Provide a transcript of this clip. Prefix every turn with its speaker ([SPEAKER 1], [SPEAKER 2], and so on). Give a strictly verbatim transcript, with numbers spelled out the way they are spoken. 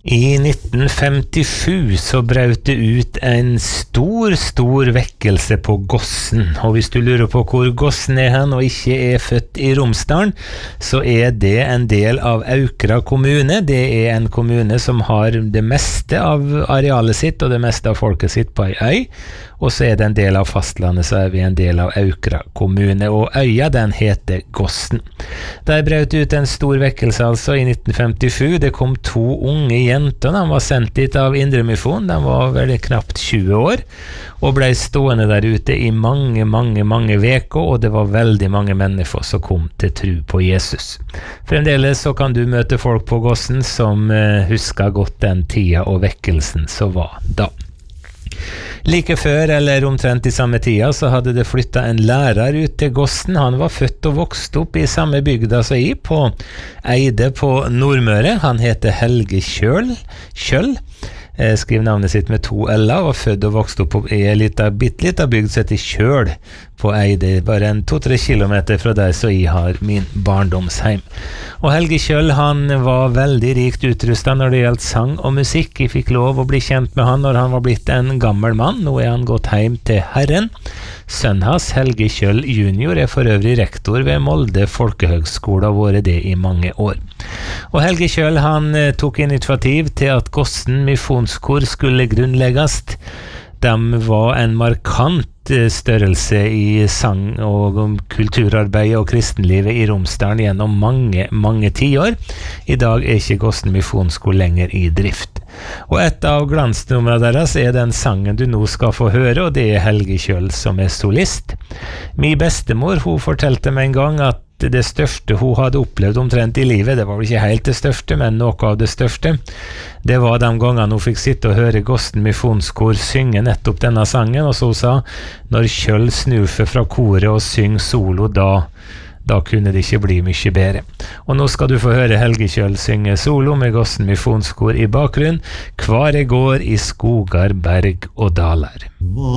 [SPEAKER 1] I nitten femtisju så brøt det ut en stor, stor vekkelse på Gossen, og hvis du lurer på hvor Gossen er hen og ikke er født i Romsdalen, så er det en del av Aukra kommune. Det er en kommune som har det meste av arealet sitt og det meste av folket sitt på ei øy, og så er det en del av fastlandet, så er vi en del av Aukra kommune, og øya den heter Gossen. Der brøt ut en stor vekkelse altså i nitten femtisju. Det kom to unge jenter, de var sendt dit av Indremisjon, de var vel knapt tjue år, og ble stående der ute i mange, mange, mange veker, og det var veldig mange mennesker som kom til tro på Jesus. Fremdeles så kan du møte folk på Gossen som uh, husker godt den tida og vekkelsen som var da. Like før, eller omtrent i samme tida, så hadde det flyttet en lærer ut til Gossen. Han var født og vokst opp i samme bygda som jeg, på Eide på Nordmøre. Han heter Helge Kjøll, Kjøll. Eh, skriv navnet sitt med to L-er, og født og vokst opp i en liten, bitte liten bygd som heter Kjøl på Eide, bare en to-tre kilometer fra der så jeg har min barndomsheim. Og Helge Kjøll, han var veldig rikt utrustet når det gjaldt sang og musikk. Jeg fikk lov å bli kjent med han når han var blitt en gammel mann. Nå er han gått hjem til Herren. Sønnen hans, Helge Kjøll junior, er for øvrig rektor ved Molde Folkehøgskole og vært det i mange år. Og Helge Kjøll, han tok initiativ til at Gossen Misjonskor skulle grunnlegges. De var en markant størrelse i sang- og kulturarbeid og kristenlivet i Romsdalen gjennom mange, mange tiår. I dag er ikke Gossen Misjonskor lenger i drift. Og et av glansnumrene deres er den sangen du nå skal få høre, og det er Helge Kjøll som er solist. Min bestemor, hun fortalte meg en gang at det største hun hadde opplevd omtrent i livet, det var vel ikke helt det største, men noe av det største, det var de gangene hun fikk sitte og høre Gossen Misjonskor synge nettopp denne sangen, og så hun sa, når Kjøll snufer fra koret og synger solo, da, da kunne det ikke bli mye bedre. Og nå skal du få høre Helge Kjøll synge solo med Gossen Misjonskor i bakgrunn, Hvar jeg går i skogar, berg og daler.